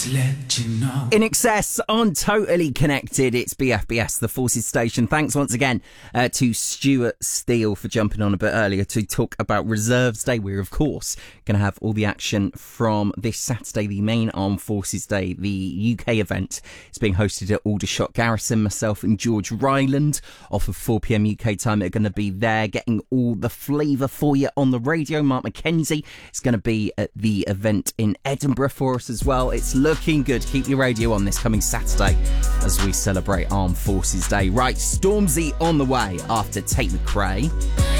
to let you know. In Excess on Totally Connected, it's BFBS, the Forces Station. Thanks once again to Stuart Steele for jumping on a bit earlier to talk about Reserves Day. We're, of course, going to have all the action from this Saturday, the main Armed Forces Day. The UK event is being hosted at Aldershot Garrison. Myself and George Ryland off of 4pm UK time are going to be there getting all the flavour for you on the radio. Mark McKenzie is going to be at the event in Edinburgh for us as well. It's looking good. Keep your radio on this coming Saturday as we celebrate Armed Forces Day. Right, Stormzy on the way after Tate McRae.